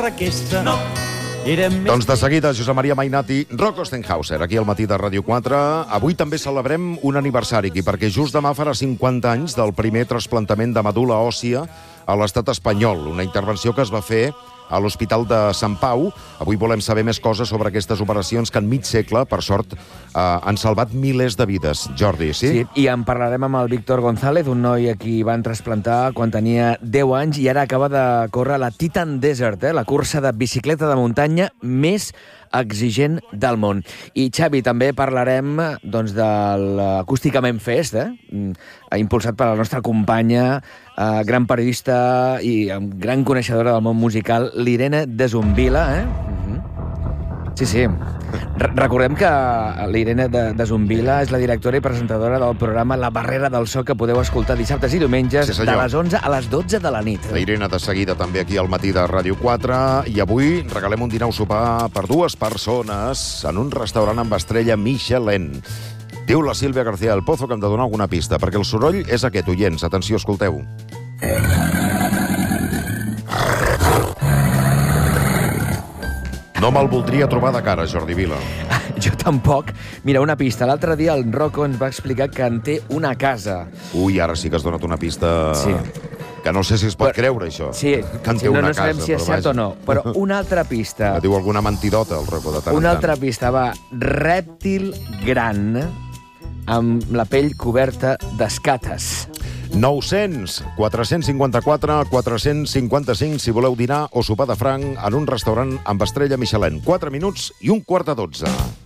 Aquesta no. Doncs de seguida, Josep Maria Mainati, Rocco Stenhauser, aquí al matí de Ràdio 4. Avui també celebrem un aniversari aquí, perquè just demà farà 50 anys del primer trasplantament de medul·la òssia a l'estat espanyol, una intervenció que es va fer a l'Hospital de Sant Pau. Avui volem saber més coses sobre aquestes operacions que en mig segle, per sort, han salvat milers de vides. Jordi, sí? Sí, i en parlarem amb el Víctor González, un noi a qui van trasplantar quan tenia 10 anys i ara acaba de córrer la Titan Desert, la cursa de bicicleta de muntanya més exigent del món. I, Xavi, també parlarem doncs, de l'Acústicament Fest, impulsat per la nostra companya, gran periodista i gran coneixedora del món musical, l'Irene de Zumbila. Sí, sí. Recordem que l'Irene de Zumbila és la directora i presentadora del programa La Barrera del So, que podeu escoltar dissabtes i diumenges de les 11 a les 12 de la nit. La Irene de seguida també aquí al matí de Ràdio 4. I avui regalem un dinar o sopar per 2 persones en un restaurant amb estrella Michelin. Diu la Sílvia García del Pozo que hem de donar alguna pista, perquè el soroll és aquest, oients. Atenció, escolteu. No me'l voldria trobar de cara, Jordi Vila. Jo tampoc. Mira, una pista. L'altre dia el Rocco ens va explicar que en té una casa. Ui, ara sí que has donat una pista... Sí. Que no sé si es pot creure, això. Sí, que en té una no sabem casa, si és cert o no. Però una altra pista. Que diu alguna mentidota, el Rocco, de tant en tant. Una altra pista, va. Rèptil gran amb la pell coberta d'escates. 900 454 455 si voleu dinar o sopar de franc en un restaurant amb estrella Michelin. 4 minuts i 11:45.